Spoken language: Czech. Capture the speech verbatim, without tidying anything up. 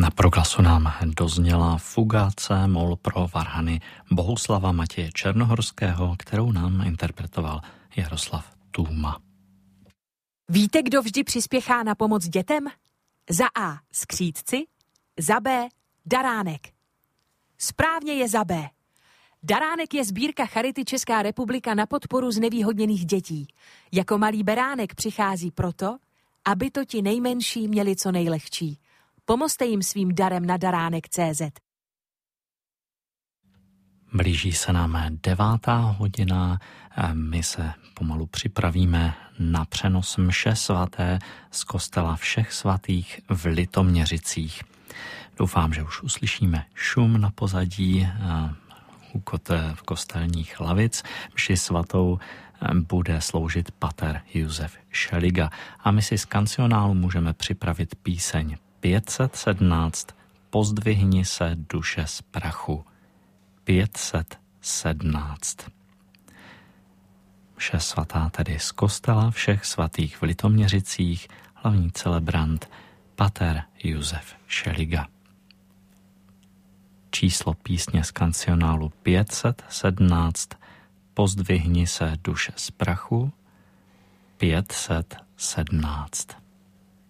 Na proglasu nám dozněla fugáce mol pro varhany Bohuslava Matěje Černohorského, kterou nám interpretoval Jaroslav Tůma. Víte, kdo vždy přispěchá na pomoc dětem? Za A. skřídci, za B. daránek. Správně je za B. Daránek je sbírka Charity Česká republika na podporu znevýhodněných dětí. Jako malý beránek přichází proto, aby to ti nejmenší měli co nejlehčí. Pomozte jim svým darem na daránek tečka cé zet. Blíží se nám devátá hodina, my se pomalu připravíme na přenos mše svaté z kostela Všech svatých v Litoměřicích. Doufám, že už uslyšíme šum na pozadí hukot kostelních lavic. Mši svatou bude sloužit pater Josef Šeliga a my si z kancionálu můžeme připravit píseň pět set sedmnáct Pozdvihni se duše z prachu. pět set sedmnáct. Mše svatá tedy z kostela Všech svatých v Litoměřicích, hlavní celebrant pater Josef Šeliga. Číslo písně z kancionálu pět set sedmnáct Pozdvihni se duše z prachu, pět set sedmnáct.